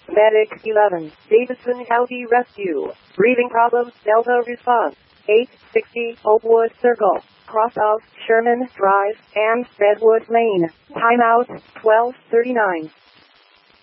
Medic 11, Davidson County Rescue. Breathing problems, Delta response. 860 Oakwood Circle, cross of Sherman Drive and Redwood Lane. Timeout 12:39.